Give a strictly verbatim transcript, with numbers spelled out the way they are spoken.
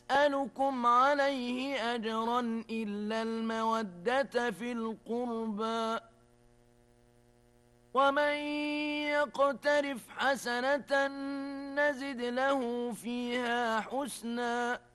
أسألكم عليه أجرا إلا المودة في القربى، ومن يقترف حسنة نزد له فيها حسنا